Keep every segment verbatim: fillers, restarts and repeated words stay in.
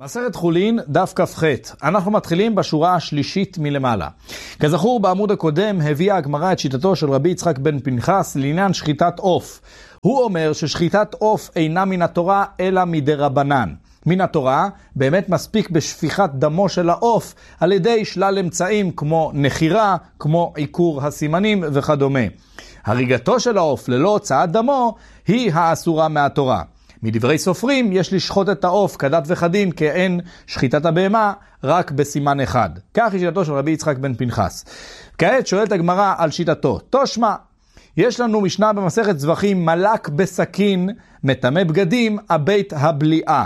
מסכת חולין, דף כ"ח. אנחנו מתחילים בשורה השלישית מלמעלה. כזכור, בעמוד הקודם הביאה הגמרא את שיטתו של רבי יצחק בן פנחס לעניין שחיטת עוף. הוא אומר ששחיטת עוף אינה מן התורה אלא מדרבנן. מן התורה באמת מספיק בשפיכת דמו של העוף על ידי שלל אמצעים כמו נחירה, כמו עיקור הסימנים וכדומה. הריגתו של העוף ללא הוצאת דמו היא האסורה מהתורה. מדברי סופרים יש לשחוט את העוף כדת וכדין כאין שחיטת הבהמה רק בסימן אחד. כך היא שיטתו של רבי יצחק בן פנחס. כעת שואלת הגמרא על שיטתו. תושמע, יש לנו משנה במסכת זבחים, מלק בסכין מטמא בגדים הבית הבליעה.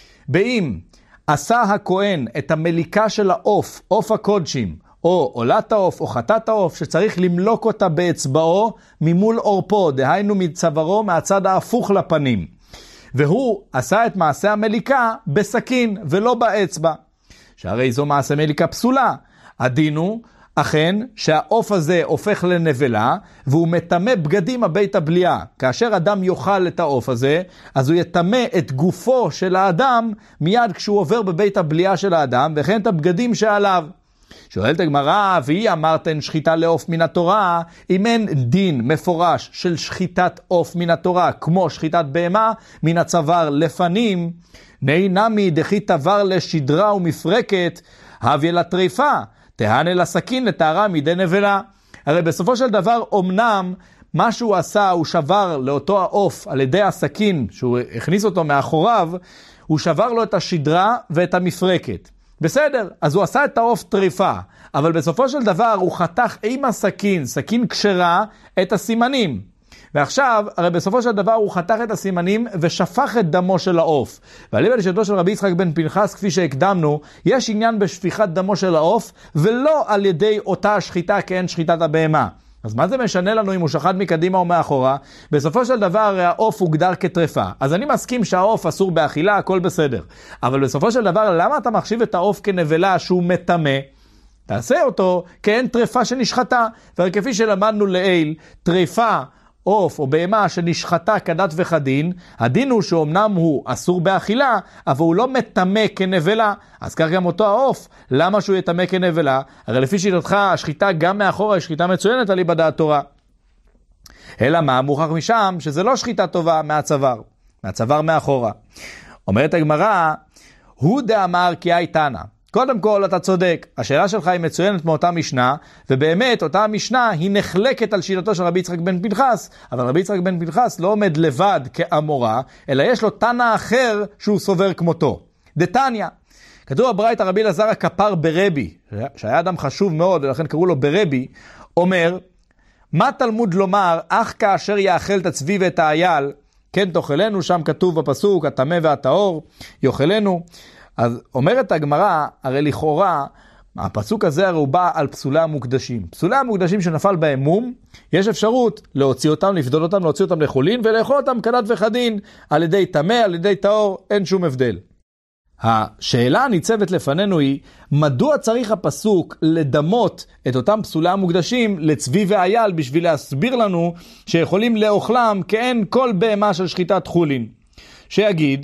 באם עשה הכהן את המליקה של העוף, עוף הקודשים, או עולת העוף או חטאת העוף, שצריך למלוק אותה באצבעו ממול אורפו, דהיינו מצווארו מהצד ההפוך לפנים. והוא עשה את מעשה המליקה בסכין ולא באצבע. שהרי זו מעשה מליקה פסולה. הדין הוא אכן שהעוף הזה הופך לנבלה והוא מטמא בגדים הבית הבליעה. כאשר אדם יאכל את העוף הזה, אז הוא יטמא את גופו של האדם מיד כשהוא עובר בבית הבליעה של האדם, וכן את הבגדים שעליו. שואלת הגמרא, והיא אמרתן שחיטה לעוף מן התורה, אם אין דין מפורש של שחיטת עוף מן התורה, כמו שחיטת בהמה מן הצוואר לפנים, נהי נמי דחי תבר לשדרה ומפרקת, הביא לטריפה, תהנה לסכין לטהרה מידי נבלה. הרי בסופו של דבר, אומנם מה שהוא עשה, הוא שבר לאותו העוף על ידי הסכין, שהוא הכניס אותו מאחוריו, הוא שבר לו את השדרה ואת המפרקת. בסדר, אז הוא עשה את העוף טריפה, אבל בסופו של דבר הוא חתך עם הסכין, סכין כשרה, את הסימנים. ועכשיו, הרי בסופו של דבר הוא חתך את הסימנים ושפך את דמו של העוף. ועליו לשיטתו של רבי יצחק בן פנחס, כפי שהקדמנו, יש עניין בשפיכת דמו של העוף, ולא על ידי אותה השחיטה כאין שחיטת הבהמה. אז מה זה משנה לנו אם הוא שחט מקדימה או מאחורה? בסופו של דבר הרי העוף הוגדר כטרפה. אז אני מסכים שהעוף אסור באכילה, הכל בסדר. אבל בסופו של דבר, למה אתה מחשיב את העוף כנבלה שהוא מטמא? תעשה אותו כאין טרפה שנשחטה. וכפי שלמדנו לעיל, טרפה, עוף או בהמה שנשחטה כדת וכדין, הדין הוא שאומנם הוא אסור באכילה, אבל הוא לא מטמא כנבלה. אז כך גם אותו העוף, למה שהוא יטמא כנבלה? הרי לפי שיטתך, השחיטה גם מאחורה היא שחיטה מצוינת על יבד התורה. אלא מה? מוכח משם שזה לא שחיטה טובה מהצוואר, מהצוואר מאחורה. אומרת הגמרא, הוא דאמר כי הייתנה. קודם כל אתה צודק, השאלה שלך היא מצוינת מאותה משנה, ובאמת אותה משנה היא נחלקת על שיטתו של רבי יצחק בן פנחס, אבל רבי יצחק בן פנחס לא עומד לבד כאמורה, אלא יש לו תנא אחר שהוא סובר כמותו. דתניא, כתוב בברייתא רבי אלעזר הכפר ברבי, שהיה אדם חשוב מאוד ולכן קראו לו ברבי, אומר, מה תלמוד לומר, אך כאשר יאכל את הצבי ואת האייל, כן תאכלנו, שם כתוב בפסוק, הטמא והטהור, יאכלנו. אז אומרת הגמרא, הרי לכאורה, הפסוק הזה הרי הוא בא על פסולי המוקדשים. פסולי המוקדשים שנפל בהם מום, יש אפשרות להוציא אותם, לפדול אותם, להוציא אותם לחולין, ולאכול אותם כדת וכדין, על ידי טמא, על ידי טהור, אין שום הבדל. השאלה הניצבת לפנינו היא, מדוע צריך הפסוק לדמות את אותם פסולי המוקדשים לצבי ואייל, בשביל להסביר לנו שיכולים לאוכלם כאין כל בהמה של שחיטת חולין. שיגיד,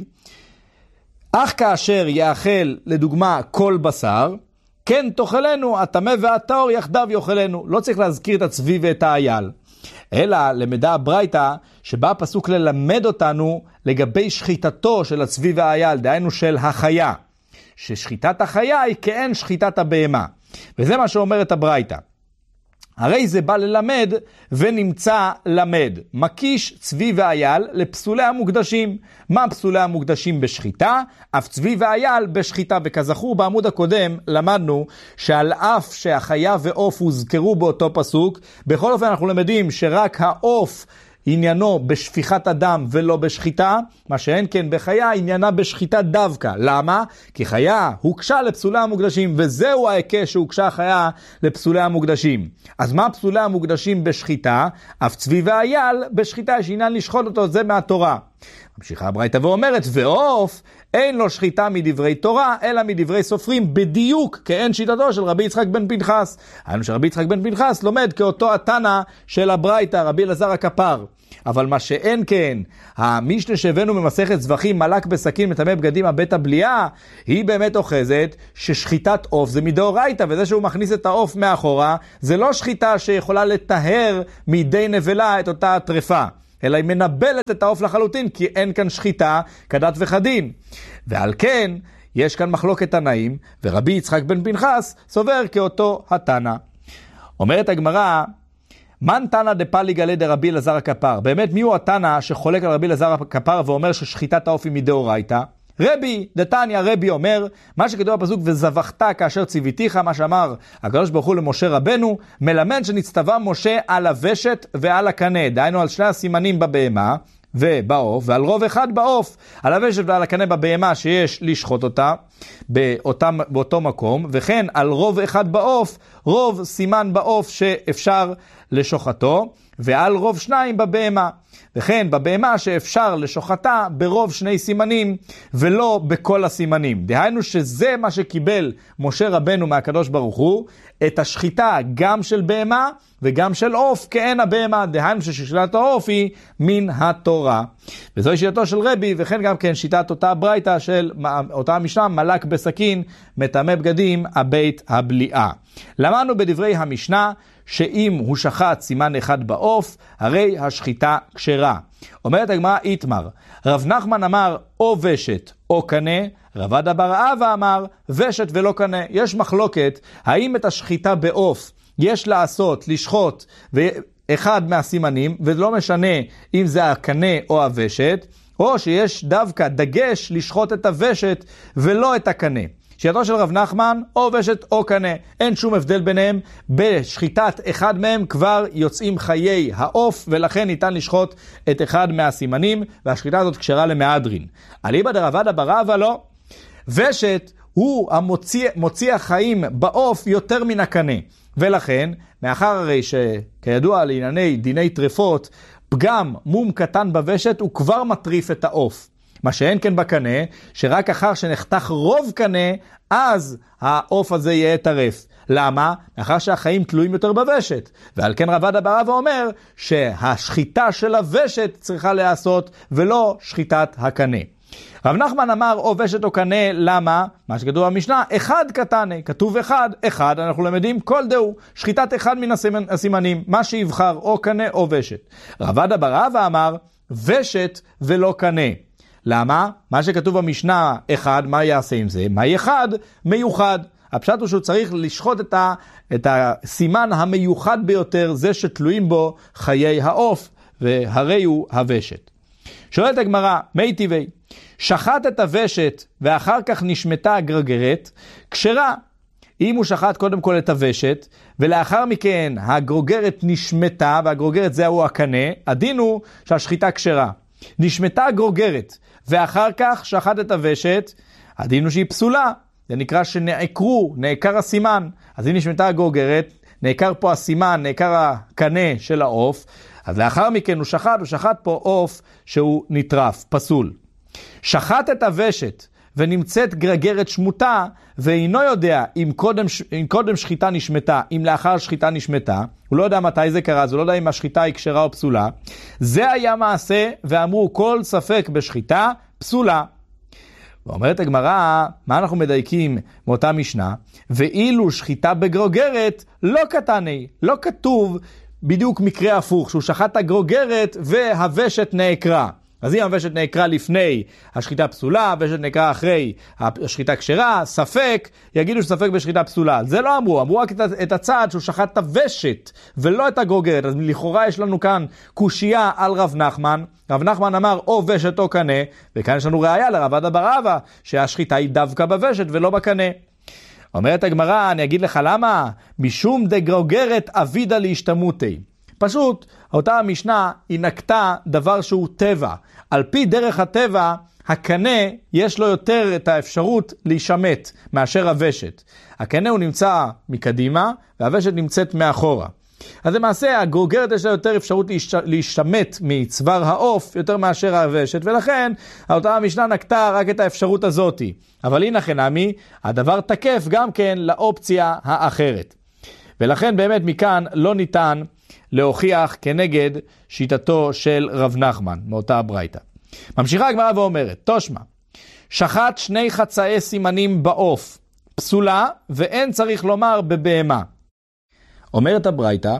אך כאשר יאכל, לדוגמה, כל בשר, כן תאכלנו, הטמא והטהור יחדיו יאכלנו. לא צריך להזכיר את הצבי ואת האייל. אלא למדה הברייתא שבא הפסוק ללמד אותנו לגבי שחיטתו של הצבי והאייל, דהיינו של החיה. ששחיטת החיה היא כאין שחיטת הבהמה. וזה מה שאומרת הברייתא. הרי זה בא ללמד ונמצא למד. מקיש צבי ואייל לפסולי המוקדשים. מה פסולי המוקדשים בשחיטה? אף צבי ואייל בשחיטה. וכזכור בעמוד הקודם למדנו שעל אף שהחיה ועוף הוזכרו באותו פסוק, בכל אופן אנחנו למדים שרק העוף עניינו בשפיכת הדם ולא בשחיטה, מה שאין כן בחיה עניינה בשחיטה דווקא. למה? כי חיה הוקשה לפסולי המוקדשים, וזהו ההיקש שהוקשה חיה לפסולי המוקדשים. אז מה פסולי המוקדשים בשחיטה? אף צבי ואייל בשחיטה, יש עניין לשחוט אותו, זה מהתורה. ממשיכה הברייתא ואומרת, ועוף אין לו שחיטה מדברי תורה, אלא מדברי סופרים, בדיוק כאין שיטתו של רבי יצחק בן פנחס. היינו שרבי יצחק בן פנחס לומד כאותו התנא של הברייתא, רבי אלעזר הכפר. אבל מה שאין כן, המשנה שהבאנו ממסכת זבחים, מלק בסכין מטמא בגדים הבית הבליעה, היא באמת אוחזת ששחיטת עוף זה מדאורייתא, וזה שהוא מכניס את העוף מאחורה, זה לא שחיטה שיכולה לטהר מידי נבלה את אותה טרפה, אלא היא מנבלת את העוף לחלוטין, כי אין כאן שחיטה כדת וכדין. ועל כן, יש כאן מחלוקת תנאים, ורבי יצחק בן פנחס סובר כאותו התנא. אומרת הגמרא, מן תנא דפליג עלי דרבי אלעזר הכפר? באמת, מי הוא התנא שחולק על רבי אלעזר הכפר ואומר ששחיטת העוף היא מדאורייתא? רבי, דתניא, רבי אומר, מה שכתוב בפסוק וזבחת כאשר ציוויתיך, מה שאמר הקדוש ברוך הוא למשה רבנו, מלמד שנצטווה משה על הוושת ועל הקנה, דהיינו על שני הסימנים בבהמה ובעוף, ועל רוב אחד בעוף, על הוושת ועל הקנה בבהמה שיש לשחוט אותה באותם, באותו מקום, וכן על רוב אחד בעוף, רוב סימן בעוף שאפשר לשוחטו, ועל רוב שניים בבהמה, וכן בבהמה שאפשר לשוחטה ברוב שני סימנים ולא בכל הסימנים. דהיינו שזה מה שקיבל משה רבנו מהקדוש ברוך הוא, את השחיטה גם של בהמה וגם של עוף כאין הבהמה, דהיינו ששחיטת העוף היא מן התורה. וזוהי שיטתו של רבי, וכן גם כן שיטת אותה ברייתא של אותה המשנה, מלק בסכין מטמא בגדים הבית הבליעה. למדנו בדברי המשנה שאם הוא שחט סימן אחד בעוף, הרי השחיטה כשרה. אומרת הגמרא איתמר, רב נחמן אמר או ושת או קנה, רב עדה בר אבא אמר ושת ולא קנה. יש מחלוקת האם את השחיטה בעוף יש לעשות, לשחוט אחד מהסימנים, ולא משנה אם זה הקנה או הוושת, או שיש דווקא דגש לשחוט את הוושת ולא את הקנה. שיטתו של רב נחמן, או ושת או קנה, אין שום הבדל ביניהם, בשחיטת אחד מהם כבר יוצאים חיי העוף, ולכן ניתן לשחוט את אחד מהסימנים, והשחיטה הזאת כשרה למהדרין. אליבא דרב עדה בר אבא לא, ושת הוא המוציא, מוציא החיים בעוף יותר מן הקנה, ולכן, מאחר הרי שכידוע לענייני דיני טרפות, פגם מום קטן בוושת הוא כבר מטריף את העוף. מה שאין כן בקנה, שרק אחר שנחתך רוב קנה, אז העוף הזה יהיה טרף. למה? מאחר שהחיים תלויים יותר בוושת. ועל כן רב עדה בר אבא אומר שהשחיטה של הוושת צריכה להיעשות ולא שחיטת הקנה. רב נחמן אמר או ושת או קנה, למה? מה שכתוב במשנה, אחד קטנה, כתוב אחד, אחד, אנחנו למדים כל דהו, שחיטת אחד מן הסימנים, מה שיבחר או קנה או ושת. רב עדה בר אבא אמר ושת ולא קנה. למה? מה שכתוב במשנה אחד, מה יעשה עם זה? מה אחד? מיוחד. הפשט הוא שהוא צריך לשחוט את, ה, את הסימן המיוחד ביותר, זה שתלויים בו חיי העוף, והרי הוא הוושת. שואלת הגמרא, מי טבעי? שחט את הוושת ואחר כך נשמטה הגרגרת, כשרה. אם הוא שחט קודם כל את הוושת, ולאחר מכן הגרוגרת נשמטה, והגרוגרת זהו הקנה, הדין הוא שהשחיטה כשרה. נשמטה הגרוגרת, ואחר כך שחט את הוושת, הדין הוא שהיא פסולה. זה נקרא שנעקרו, נעקר הסימן. אז אם נשמטה הגרוגרת, נעקר פה הסימן, נעקר הקנה של העוף, אז לאחר מכן הוא שחט, הוא שחט פה עוף שהוא נטרף, פסול. שחט את הוושת ונמצאת גרגרת שמוטה, ואינו יודע אם קודם, אם קודם שחיטה נשמטה, אם לאחר שחיטה נשמטה, הוא לא יודע מתי זה קרה, אז הוא לא יודע אם השחיטה היא כשרה או פסולה. זה היה מעשה, ואמרו כל ספק בשחיטה פסולה. ואומרת הגמרא, מה אנחנו מדייקים מאותה משנה? ואילו שחיטה בגרוגרת לא קטני, לא כתוב בדיוק מקרה הפוך, שהוא שחט את הגרוגרת והוושת נעקרה. אז אם הוושת נעקרה לפני השחיטה פסולה, הוושת נעקרה אחרי השחיטה כשרה, ספק, יגידו שספק בשחיטה פסולה. זה לא אמרו, אמרו רק את הצעד שהוא שחט את הוושת ולא את הגרוגרת. אז לכאורה יש לנו כאן קושייה על רב נחמן. רב נחמן אמר או ושת או קנה, וכאן יש לנו ראיה לרב עדה בר אבא שהשחיטה היא דווקא בוושת ולא בקנה. אומרת הגמרא, אני אגיד לך למה? משום דגרוגרת אבידה להשתמותי. פשוט, אותה המשנה היא נקטה דבר שהוא טבע. על פי דרך הטבע, הקנה יש לו יותר את האפשרות להישמט מאשר הוושת. הקנה הוא נמצא מקדימה, והוושת נמצאת מאחורה. אז למעשה, הגרוגרת יש לה יותר אפשרות להישמט מצוואר העוף יותר מאשר הוושת, ולכן אותה המשנה נקטה רק את האפשרות הזאת. אבל הנה חנמי, הדבר תקף גם כן לאופציה האחרת. ולכן באמת מכאן לא ניתן להוכיח כנגד שיטתו של רב נחמן, מאותה הברייתא. ממשיכה הגמרא ואומרת, תושמע, שחט שני חצאי סימנים בעוף, פסולה, ואין צריך לומר בבהמה. אומרת הברייתא,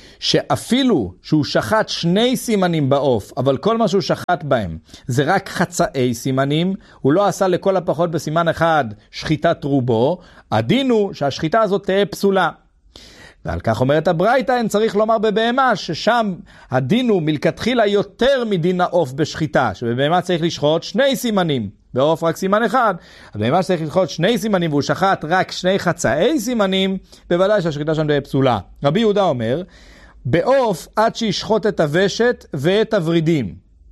שאפילו שהוא שחט שני סימנים בעוף, אבל כל מה שהוא שחט בהם זה רק חצאי סימנים, הוא לא עשה לכל הפחות בסימן אחד שחיטת רובו, הדין הוא שהשחיטה הזאת תהיה פסולה. ועל כך אומרת הברייתא, אין צריך לומר בבהמה, ששם הדין הוא מלכתחילה יותר מדין העוף בשחיטה, שבבהמה צריך לשחוט שני סימנים, בעוף רק סימן אחד, בבהמה צריך לשחוט שני סימנים, והוא שחט רק שני חצאי סימנים, בוודאי שהשחיטה שם תהיה פסולה. רבי יהודה אומר, בעוף עד שישחוט את הוושת ואת הורידים.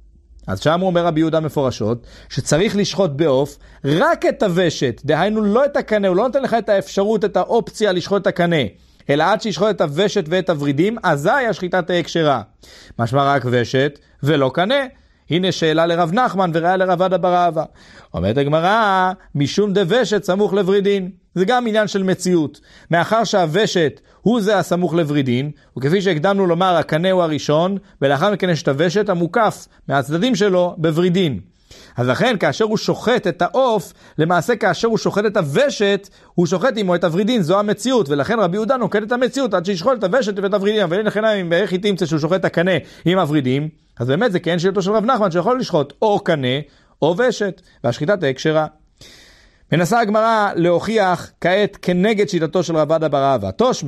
אז שם הוא אומר רבי יהודה מפורשות, שצריך לשחוט בעוף רק את הוושת, דהיינו לא את הקנה, הוא לא נותן לך את האפשרות, את האופציה לשחוט את הקנה, אלא עד שישחוט את הוושת ואת הורידים, אזי השחיטה תהיה כשרה. משמע רק ושת ולא קנה. הנה שאלה לרב נחמן וראיה לרב עדה בר אבא. אומרת הגמרא, משום דוושת סמוך לורידין. זה גם עניין של מציאות. מאחר שהוושת הוא זה הסמוך לורידין, וכפי שהקדמנו לומר, הקנה הוא הראשון, ולאחר מכן יש את הוושת המוקף מהצדדים שלו בורידין. אז לכן, כאשר הוא שוחט את העוף, למעשה כאשר הוא שוחט את הוושת, הוא שוחט עמו את הורידין, זו המציאות, ולכן רבי יהודה נוקט את המציאות, עד שישחוט את הוושת ואת הורידין, אבל לכן אם באיך היא תמצא שהוא שוחט את הקנה עם הורידים, אז באמת זה כן שיטתו של רב נחמן, שיכול לשחוט או קנה או ושת, והשחיטה תהיה כשרה. מנסה הגמרא להוכיח כעת כנגד שיטתו של רב עדה בר אבא. תושמע,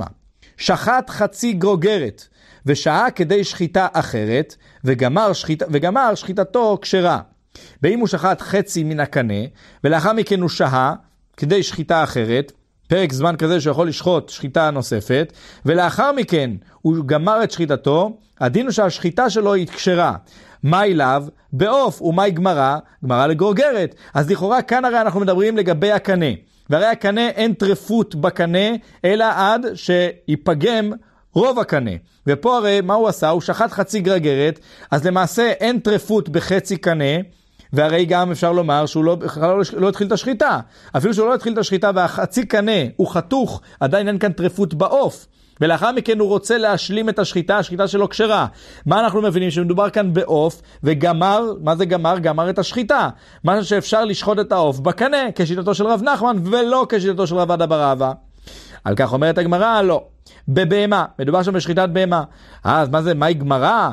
שחט חצי גרוגרת, ושעה כדי שחיטה אחרת, וגמר, שחיט... וגמר שחיטתו כשרה. ואם הוא שחט חצי מן הקנה, ולאחר מכן הוא שעה כדי שחיטה אחרת, פרק זמן כזה שיכול לשחוט שחיטה נוספת, ולאחר מכן הוא גמר את שחיטתו, הדין הוא שהשחיטה שלו היא כשרה. מה אליו? בעוף, ומה גמרה? גמרה לגרוגרת. אז לכאורה כאן הרי אנחנו מדברים לגבי הקנה, והרי הקנה אין טרפות בקנה, אלא עד שיפגם רוב הקנה. ופה הרי מה הוא עשה? הוא שחט חצי גרגרת, אז למעשה אין טרפות בחצי קנה, והרי גם אפשר לומר שהוא לא, לא, לא התחיל את השחיטה. אפילו שהוא לא התחיל את השחיטה והחצי קנה הוא חתוך, עדיין אין כאן טרפות בעוף. ולאחר מכן הוא רוצה להשלים את השחיטה, השחיטה שלו כשרה. מה אנחנו מבינים? שמדובר כאן בעוף, וגמר, מה זה גמר? גמר את השחיטה. מה שאפשר לשחוט את העוף בקנה, כשיטתו של רב נחמן, ולא כשיטתו של רב עדה בר אבא. על כך אומרת הגמרא, לא. בבהמה, מדובר שם בשחיטת בהמה. אז מה זה? מהי גמרה?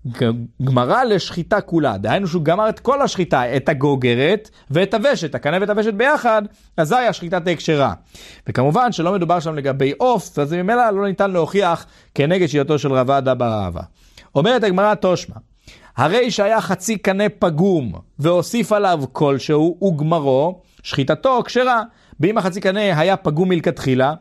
גמרה לשחיטה כולה, דהיינו שהוא גמר את כל השחיטה, את הגוגרת ואת הוושת, הקנה ואת הוושת ביחד, אזי השחיטה תהיה כשרה. וכמובן שלא מדובר שם לגבי עוף, אז ממילא לא ניתן להוכיח כנגד שיטתו של רב עדה בר אבא. אומרת הגמרא תושמע, הרי שהיה חצי קנה פגום והוסיף עליו כלשהו וגמרו, שחיטתו כשרה. ואם החצי קנה היה פגום מלכתחילה,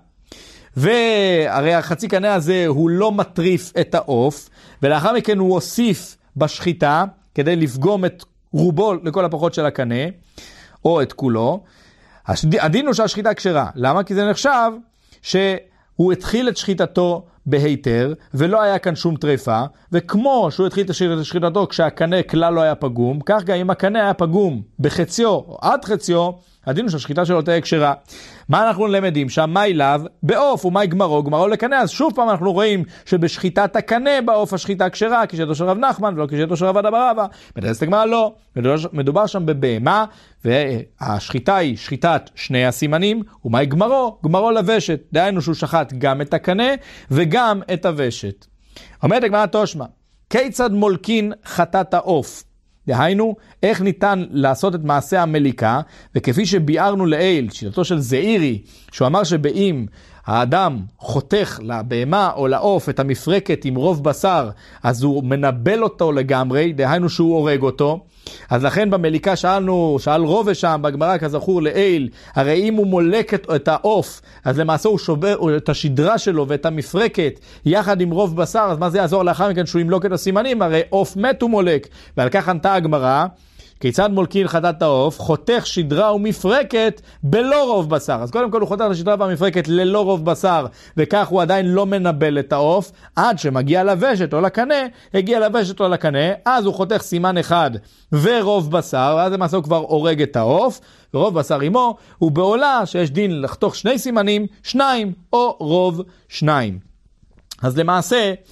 והרי החצי קנה הזה הוא לא מטריף את העוף, ולאחר מכן הוא הוסיף בשחיטה כדי לפגום את רובו לכל הפחות של הקנה, או את כולו, הדין הוא שהשחיטה כשרה. למה? כי זה נחשב שהוא התחיל את שחיטתו בהיתר, ולא היה כאן שום טריפה, וכמו שהוא התחיל את שחיטתו כשהקנה כלל לא היה פגום, כך גם אם הקנה היה פגום בחציו או עד חציו, הדין הוא שהשחיטה שלו תהיה כשרה. מה אנחנו למדים? שהמה אליו בעוף ומאי גמרו, גמרו לקנה. אז שוב פעם אנחנו רואים שבשחיטת הקנה בעוף השחיטה כשרה, כשיטתו של רב נחמן ולא כשיטתו של רב עדה בר אבא. מדרסת הגמרא לא, מדובר שם בבהמה, והשחיטה היא שחיטת שני הסימנים, ומאי גמרו, גמרו לוושת, דהיינו שהוא שחט גם את הקנה וגם את הוושת. אומרת הגמרא תושמע, כיצד מולקין חטאת העוף? דהיינו, איך ניתן לעשות את מעשה המליקה, וכפי שביארנו לעיל, שיטתו של זעירי, שהוא אמר שבאים האדם חותך לבהמה או לעוף את המפרקת עם רוב בשר, אז הוא מנבל אותו לגמרי, דהיינו שהוא הורג אותו. אז לכן במליקה שאלנו, שאל רובה שם בגמרא כזכור לעיל, הרי אם הוא מולק את, את העוף, אז למעשה הוא שובר את השדרה שלו ואת המפרקת יחד עם רוב בשר, אז מה זה יעזור לאחר מכן שהוא ימלוק את הסימנים? הרי עוף מת הוא מולק. ועל כך ענתה הגמרא, כיצד מולקין חטאת העוף? חותך שדרה ומפרקת בלא רוב בשר. אז קודם כל הוא חותך את השדרה והמפרקת ללא רוב בשר, וכך הוא עדיין לא מנבל את העוף, עד שמגיע לוושת או לקנה, הגיע לוושת או לקנה, אז הוא חותך סימן אחד ורוב בשר, ואז למעשה הוא כבר הורג את העוף, ורוב בשר עמו, הוא בעולה שיש דין לחתוך שני סימנים, שניים או רוב שניים. אז למעשה,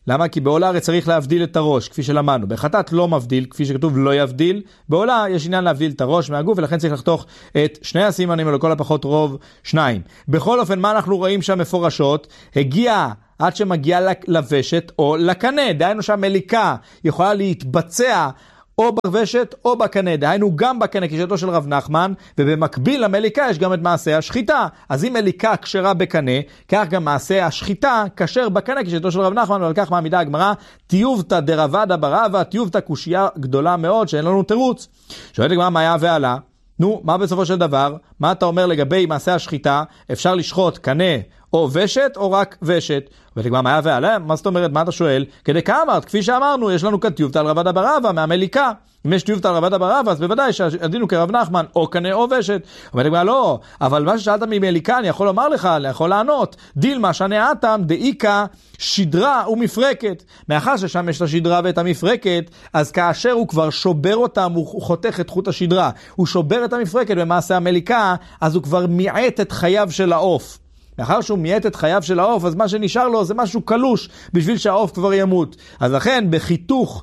למה? כי בעולה הרי צריך להבדיל את הראש, כפי שלמדנו. בחטאת לא מבדיל, כפי שכתוב לא יבדיל. בעולה יש עניין להבדיל את הראש מהגוף, ולכן צריך לחתוך את שני הסימנים, או לכל הפחות רוב שניים. בכל אופן, מה אנחנו רואים שם מפורשות? הגיע עד שמגיע לוושת או לקנה. דהיינו שהמליקה יכולה להתבצע או בוושת או בקנה, דהיינו גם בקנה כשיטתו של רב נחמן, ובמקביל למליקה יש גם את מעשה השחיטה. אז אם מליקה כשרה בקנה, כך גם מעשה השחיטה כשר בקנה כשיטתו של רב נחמן, ועל כך מעמידה הגמרא, טיובתא דרבדא ברבא, טיובתא קושיה גדולה מאוד שאין לנו תירוץ. שואלת הגמרא מה היה ועלה? נו, מה בסופו של דבר? מה אתה אומר לגבי מעשה השחיטה? אפשר לשחוט קנה או ושת או רק ושת? ותגמר מה היה ועלה? מה זאת אומרת? מה אתה שואל? כדי כאמרת, כפי שאמרנו, יש לנו כאן טיובתא על רבדא ברבא מהמליקה. אם יש טיובתא על רבדא ברבא, אז בוודאי שהדין הוא כרב נחמן, או קנה או ושת. ותגמר לא, אבל מה ששאלת ממליקה, אני יכול לומר לך, אני יכול לענות. דילמה שנעתם דאיקה שדרה ומפרקת. מאחר ששם יש את השדרה ואת המפרקת, אז כאשר הוא כבר שובר אותם, הוא חותך את חוט השדרה, הוא שובר את המפרקת במעשה המליקה, אז הוא כבר מיעט את חייו של העוף. לאחר שהוא מיית את חייו של העוף, אז מה שנשאר לו זה משהו קלוש, בשביל שהעוף כבר ימות. אז לכן בחיתוך,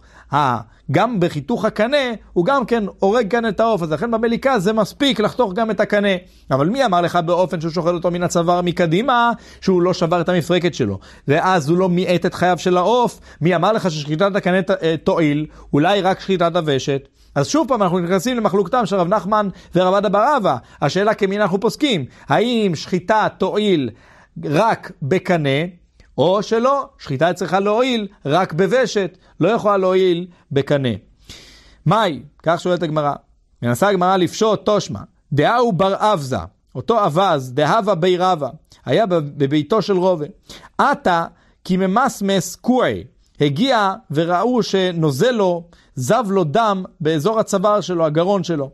גם בחיתוך הקנה, הוא גם כן הורג כאן את העוף, אז לכן במליקה זה מספיק לחתוך גם את הקנה. אבל מי אמר לך באופן שהוא שוחט אותו מן הצוואר מקדימה, שהוא לא שבר את המפרקת שלו, ואז הוא לא מיית את חייו של העוף? מי אמר לך ששחיטת הקנה תועיל, אולי רק שחיטת הוושת? אז שוב פעם אנחנו נכנסים למחלוקתם של רב נחמן ורבדא ברבא. השאלה כמי אנחנו פוסקים, האם שחיטה תועיל רק בקנה, או שלא, שחיטה צריכה להועיל רק בוושת, לא יכולה להועיל בקנה. מאי? כך שואלת הגמרא. מנסה הגמרא לפשוט תושמה, דאהו בר אבזה, אותו אבז, דהבה בי רבא, היה בביתו של רובה. עתה כי ממסמס קועי, הגיע וראו שנוזל לו, זב לו דם באזור הצוואר שלו, הגרון שלו.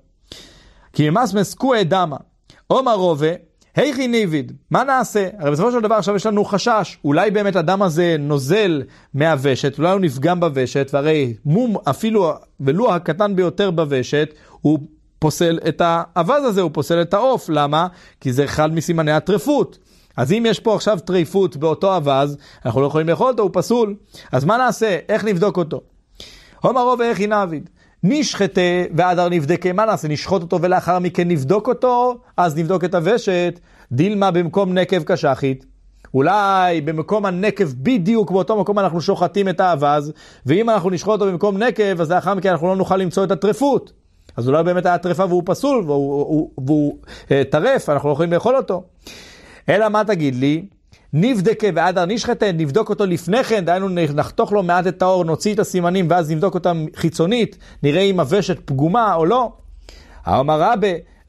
כי ממסמס קועי דמה. אומר רובה, היכי ניביד, מה נעשה? הרי בסופו של דבר עכשיו יש לנו חשש, אולי באמת הדם הזה נוזל מהוושת, אולי הוא נפגם בוושת, והרי מום אפילו ולו הקטן ביותר בוושת, הוא פוסל את האבז הזה, הוא פוסל את העוף. למה? כי זה אחד מסימני הטרפות. אז אם יש פה עכשיו טריפות באותו אבז, אנחנו לא יכולים לאכול אותו, הוא פסול. אז מה נעשה? איך נבדוק אותו? אומר רובה היכי נביד, נשחטה ועדר נבדקה, מה נעשה? נשחוט אותו ולאחר מכן נבדוק אותו, אז נבדוק את הוושת. דילמה במקום נקב כשחית, אולי במקום הנקב בדיוק באותו מקום אנחנו שוחטים את האבז, ואם אנחנו נשחוט אותו במקום נקב, אז לאחר מכן אנחנו לא נוכל למצוא את הטרפות. אז אולי באמת היה טרפה והוא פסול, והוא, והוא, והוא אה, טרף, אנחנו לא יכולים לאכול אותו. אלא מה תגיד לי? נבדקה ועדר נשחטה, נבדוק אותו לפני כן, דהיינו נחתוך לו מעט את האור, נוציא את הסימנים ואז נבדוק אותם חיצונית, נראה אם הוושת פגומה או לא. האמר רבה,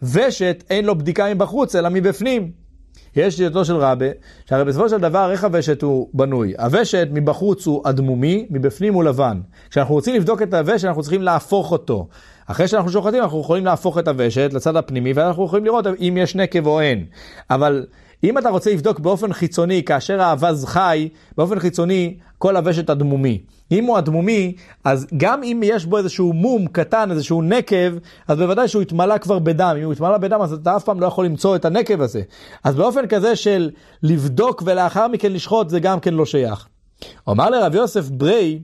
ושת אין לו בדיקה מבחוץ אלא מבפנים. יש שיטתו של רבה, שהרי בסופו של דבר איך הוושת הוא בנוי? הוושת מבחוץ הוא אדמומי, מבפנים הוא לבן. כשאנחנו רוצים לבדוק את הוושת אנחנו צריכים להפוך אותו. אחרי שאנחנו שוחטים אנחנו יכולים להפוך את הוושת לצד הפנימי, ואנחנו יכולים לראות אם יש נקב או אין. אבל אם אתה רוצה לבדוק באופן חיצוני, כאשר האבז חי, באופן חיצוני כל הוושת אדמומי. אם הוא אדמומי, אז גם אם יש בו איזשהו מום קטן, איזשהו נקב, אז בוודאי שהוא יתמלא כבר בדם. אם הוא יתמלא בדם, אז אתה אף פעם לא יכול למצוא את הנקב הזה. אז באופן כזה של לבדוק ולאחר מכן לשחוט, זה גם כן לא שייך. אומר לרב יוסף ברי,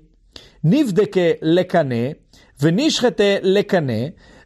נבדקה לקנה, ונשחטה לקנה,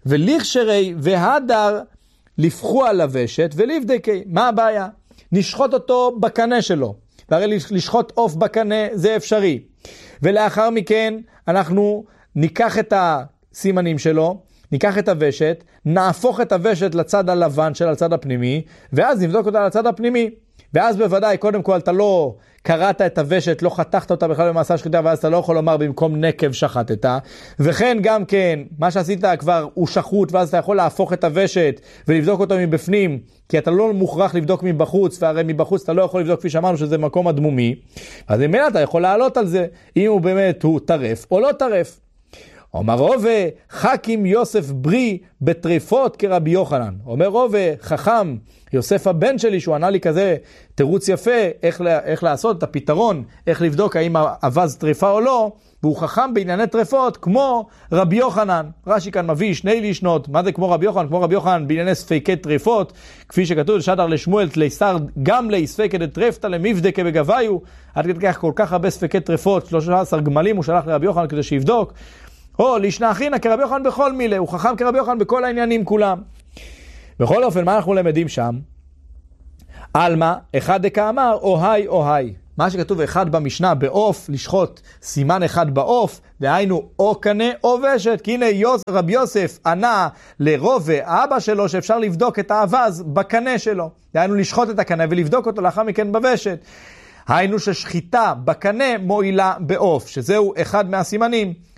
ולכשרי והדר לפחו על הוושת, ולבדקה. מה הבעיה? נשחוט אותו בקנה שלו. והרי לשחוט עוף בקנה זה אפשרי. ולאחר מכן אנחנו ניקח את הסימנים שלו, ניקח את הוושת, נהפוך את הוושת לצד הלבן של הצד הפנימי, ואז נבדוק אותה לצד הפנימי. ואז בוודאי, קודם כל אתה לא קראת את הוושת, לא חתכת אותה בכלל במעשה השחיטה, ואז אתה לא יכול לומר במקום נקב שחטת. וכן גם כן, מה שעשית כבר הוא שחוט, ואז אתה יכול להפוך את הוושת ולבדוק אותו מבפנים, כי אתה לא מוכרח לבדוק מבחוץ, והרי מבחוץ אתה לא יכול לבדוק כפי שאמרנו שזה מקום אדמומי. אז ממילא אתה יכול לעלות על זה, אם הוא באמת הוא טרף או לא טרף. אומר רובה, חכים יוסף ברי בטריפות כרבי יוחנן. אומר רובה, חכם יוסף הבן שלי, שהוא ענה לי כזה תירוץ יפה, איך, איך לעשות את הפתרון, איך לבדוק האם האבז טריפה או לא, והוא חכם בענייני טריפות כמו רבי יוחנן. רש"י כאן מביא שני לישנות, מה זה כמו רבי יוחנן? כמו רבי יוחנן בענייני ספיקי טריפות, כפי שכתוב שדר לשמואל תליסר גם להספקת את טרפתא למבדקה בגביו, עד כדי כך כל כך הרבה ספיקי טריפות, שלושה עשר גמלים הוא שלח לרבי יוחנן כדי שיבדוק, או לישנה אחינה כרבי יוחנן בכל מילה, הוא חכם כרבי יוחנן בכל העניינים כולם. בכל אופן, מה אנחנו למדים שם? אלמה, אחד דקאמר, אוהי אוהי. מה שכתוב אחד במשנה, באוף, לשחוט סימן אחד באוף, דהיינו או קנה או ושת, כי הנה יוס, רבי יוסף ענה לרובה, האבא שלו, שאפשר לבדוק את האבז בקנה שלו. דהיינו לשחוט את הקנה ולבדוק אותו לאחר מכן בוושת. היינו ששחיטה בקנה מועילה באוף, שזהו אחד מהסימנים.